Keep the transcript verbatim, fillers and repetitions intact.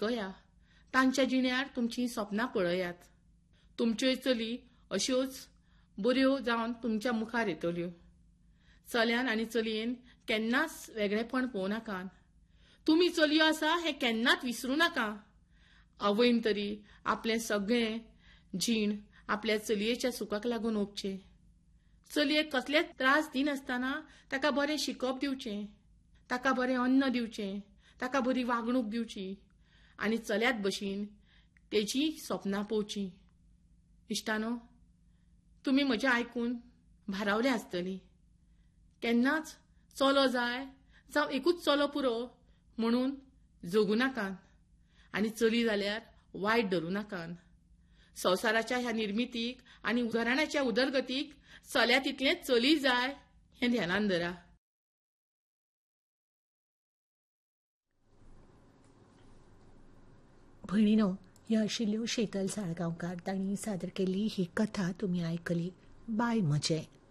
शिकया, तांच्या जिण्यार तुमची सपनां पळयात. तुमच्योय चली अश्योच बऱ्यो जावन तुमच्या मुखार येतल्यो. चल्यान आनी चलयेन केन्नाच वेगळेपण पळोवं नाकात. तुमी चलयो आसा हें केन्नाच विसरूं नाका. आवयन तरी आपलें सगळें जीण आपल्या चलयेच्या सुखाक लागून ओंपचें. चलयेक कसलेच त्रास दिनासतना ताका बरें शिकप दिवचें, ताका बरें अन्न दिवचें, ताका बरी वागणूक दिवची आनी चल्यात भशेन तेजी सपनां पळोवचीं. इश्टानो, तुमी म्हजें आयकून भारावले आसतलीं. केन्नाच चलो जाय जावं एकूच चलो पुरो म्हणून जगूं नाकात आनी चली जाल्यार वायट धरूं नाकात. संवसाराच्या ह्या निर्मितीक आनी घराण्याच्या उदरगतीक चल्या तितलेंच चली जाय हें ध्यानान धरा. भयणीनो, ह्यो आशिल्ल्यो शेतल साळगांवकार तांणी सादर केल्ली ही कथा तुमी आयकली. बाय म्हजें.